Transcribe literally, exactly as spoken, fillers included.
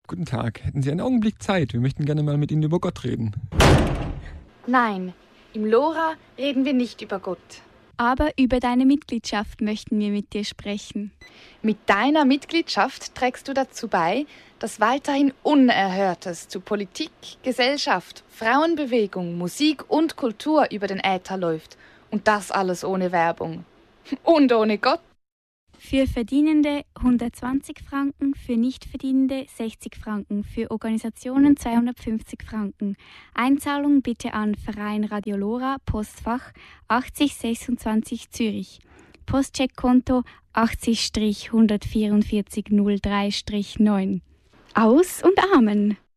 Guten Tag, hätten Sie einen Augenblick Zeit? Wir möchten gerne mal mit Ihnen über Gott reden. Nein, im Lora reden wir nicht über Gott. Aber über deine Mitgliedschaft möchten wir mit dir sprechen. Mit deiner Mitgliedschaft trägst du dazu bei, dass weiterhin Unerhörtes zu Politik, Gesellschaft, Frauenbewegung, Musik und Kultur über den Äther läuft. Und das alles ohne Werbung. Und ohne Gott. Für Verdienende hundertzwanzig Franken, für Nichtverdienende sechzig Franken, für Organisationen zweihundertfünfzig Franken. Einzahlung bitte an Verein Radio Lora, Postfach achtzig sechsundzwanzig Zürich. Postcheckkonto achtzig einhundertvierundvierzig null drei neun. Aus und Amen.